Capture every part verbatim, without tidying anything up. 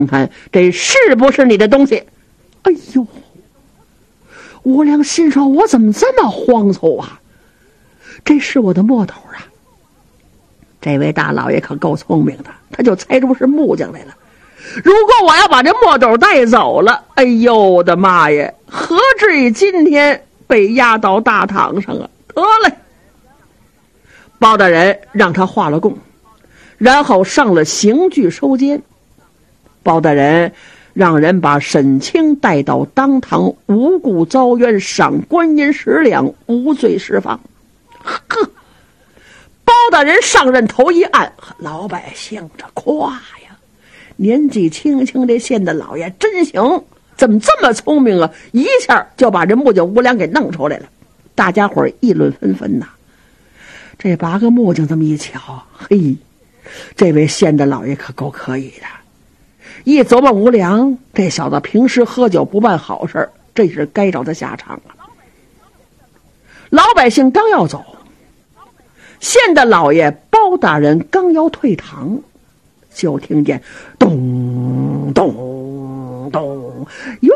看这是不是你的东西？哎呦，吴良心说，我怎么这么慌凑啊？这是我的墨斗啊！这位大老爷可够聪明的，他就猜出是木匠来了。如果我要把这墨斗带走了，哎呦我的妈呀，何至于今天被押到大堂上啊？得嘞，包大人让他画了供，然后上了刑具收监。包大人让人把沈清带到当堂，无故遭冤，赏官银十两，无罪释放。呵，包大人上任头一案，老百姓这夸呀，年纪轻轻这县的老爷真行，怎么这么聪明啊？一下就把这木匠吴良给弄出来了。大家伙议论纷纷呐。这八个木匠这么一瞧，嘿，这位县的老爷可够可以的。一琢磨吴良这小子平时喝酒不办好事，这是该着他下场啊。老百姓刚要走，县的老爷包大人刚要退堂，就听见咚咚咚，冤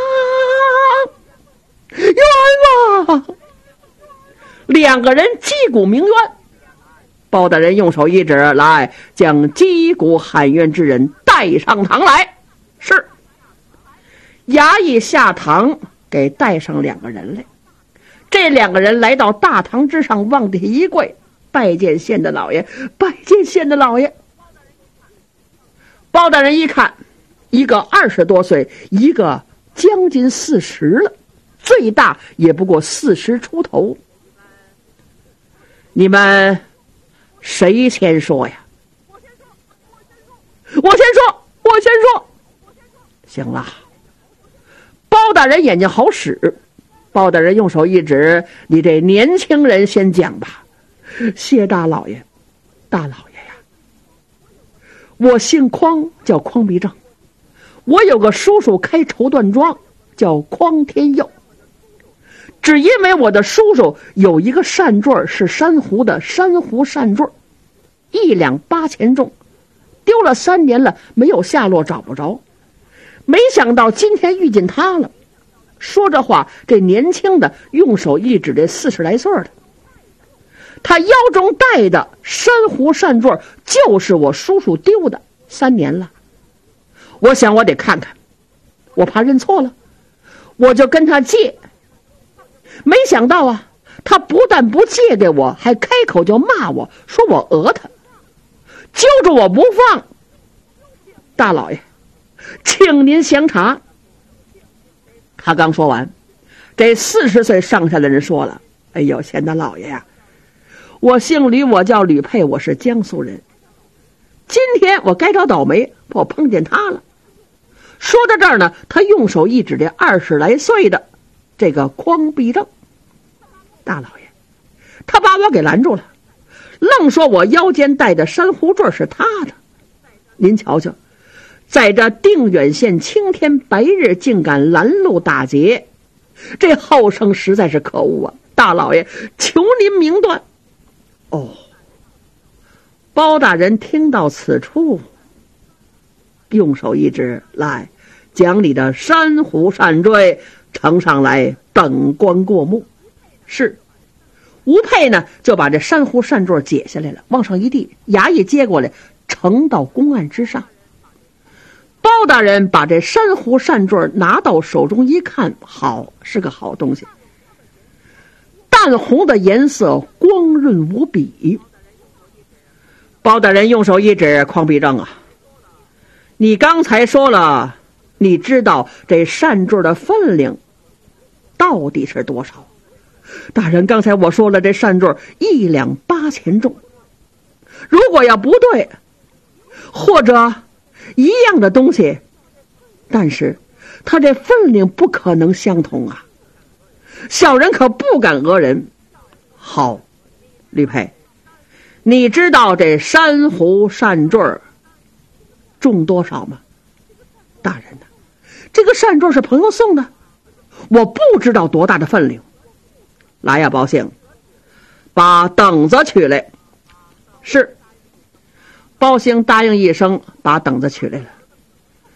枉冤枉！两个人击鼓鸣冤。包大人用手一指，来，将击鼓喊冤之人带上堂来。是。衙役下堂给带上两个人来。这两个人来到大堂之上，往地一跪，拜见县的老爷，拜见县的老爷。包大人一看，一个二十多岁，一个将近四十了，最大也不过四十出头。你们谁先说呀？我先说，我先说。行了，包大人眼睛好使。包大人用手一指，你这年轻人先讲吧。谢大老爷，大老爷呀，我姓匡，叫匡必正。我有个叔叔开绸缎庄，叫匡天佑。只因为我的叔叔有一个扇坠是珊瑚的珊瑚扇坠，一两八钱重，丢了三年了，没有下落，找不着。没想到今天遇见他了。说这话，这年轻的用手一指这四十来岁的，他腰中戴的珊瑚扇坠就是我叔叔丢的，三年了。我想我得看看，我怕认错了，我就跟他借。没想到啊，他不但不借给我，还开口就骂我，说我讹他，揪着我不放。大老爷，请您详查。他刚说完，这四十岁上下的人说了：“哎呦，县大老爷呀、啊，我姓吕，我叫吕佩，我是江苏人。今天我该找倒霉，我碰见他了。”说到这儿呢，他用手一指这二十来岁的这个匡必正。大老爷，他把我给拦住了，愣说我腰间戴的珊瑚坠是他的。您瞧瞧，在这定远县青天白日竟敢拦路打劫，这后生实在是可恶啊！大老爷，求您明断。哦，包大人听到此处，用手一指，来，将你的珊瑚扇坠呈上来，本官过目。是。吴佩呢，就把这珊瑚扇坠解下来了，往上一递，衙役接过来，呈到公案之上。包大人把这珊瑚扇坠拿到手中一看，好，是个好东西，淡红的颜色，光润无比。包大人用手一指，匡必正啊，你刚才说了，你知道这扇坠的分量到底是多少？大人，刚才我说了，这扇坠一两八钱重。如果要不对，或者一样的东西，但是它这分量不可能相同啊！小人可不敢讹人。好，吕佩，你知道这珊瑚扇坠重多少吗？大人呢？这个扇坠是朋友送的，我不知道多大的分量。来呀，包兴，把等子取来。是。包兴答应一声，把等子取来了。